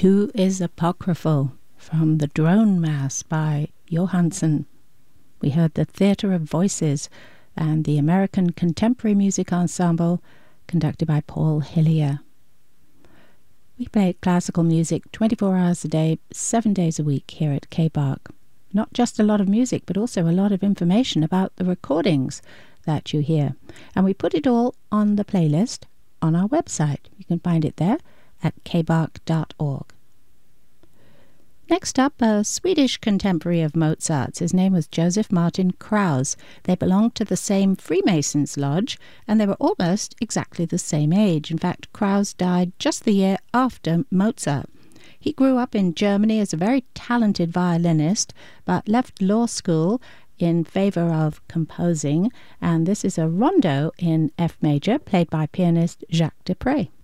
Two is Apocryphal from The Drone Mass by Johansson. We heard the Theatre of Voices and the American Contemporary Music Ensemble conducted by Paul Hillier. We play classical music 24 hours a day, 7 days a week here at K-Bach. Not just a lot of music, but also a lot of information about the recordings that you hear. And we put it all on the playlist on our website. You can find it there at kbach.org. Next up, a Swedish contemporary of Mozart's. His name was Joseph Martin Krauss. They belonged to the same Freemasons lodge, and they were almost exactly the same age. In fact, Krauss died just the year after Mozart. He grew up in Germany as a very talented violinist, but left law school in favor of composing, and this is a rondo in F major, played by pianist Jacques Duprat.